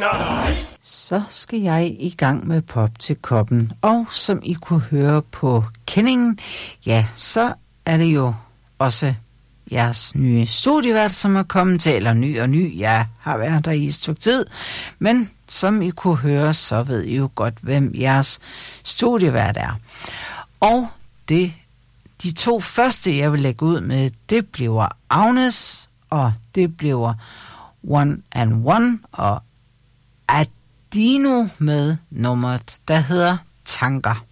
Så skal jeg i gang med Pop til koppen. Og som I kunne høre på kendingen, ja, så er det jo også jeres nye studievært, som er kommet til, eller ny, jeg har været der i et stykke tid. Men som I kunne høre, så ved I jo godt, hvem jeres studievært er. Og de to første, jeg vil lægge ud med, det bliver Agnes, og det bliver One and One, og Adino med nummeret, der hedder Tanker.